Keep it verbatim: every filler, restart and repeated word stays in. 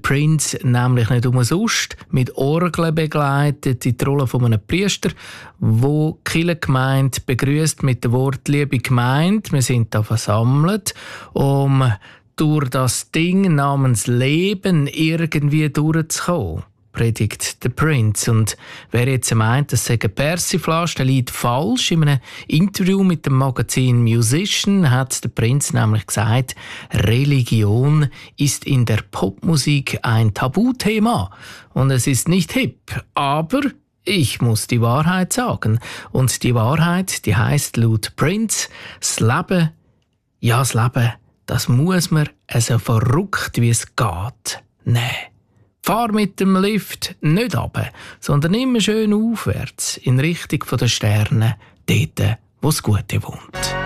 Prince nämlich nicht umsonst mit Orgeln begleitet in die Rolle von einem Priester, wo die Kirchengemeinde begrüßt mit dem Wort «Liebe Gemeinde, wir sind da versammelt, um durch das Ding namens Leben irgendwie durchzukommen», predigt der Prince. Und wer jetzt meint, das sei Persiflage, der liegt falsch. In einem Interview mit dem Magazin Musician hat der Prince nämlich gesagt, Religion ist in der Popmusik ein Tabuthema und es ist nicht hip. Aber ich muss die Wahrheit sagen. Und die Wahrheit, die heisst laut Prince, das Leben, ja das Leben, das muss man so verrückt wie es geht nehmen. Fahr mit dem Lift nicht runter, sondern immer schön aufwärts in Richtung der Sterne, dort, wo das Gute wohnt.